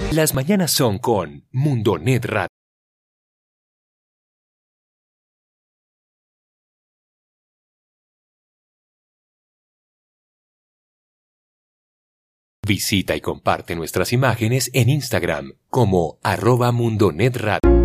Las mañanas son con Mundonet Radio. Visita y comparte nuestras imágenes en Instagram como @Mundonet Radio.